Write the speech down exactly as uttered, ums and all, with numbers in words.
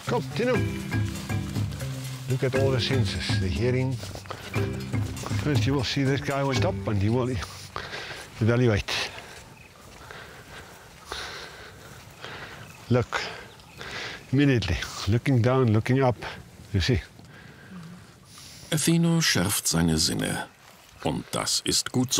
Come, Tino. Look at all the senses, the hearing. First you will see this guy on top and you will evaluate. Look, immediately, looking down, looking up, you see. Atheno schärft seine Sinne. Und das ist gut so.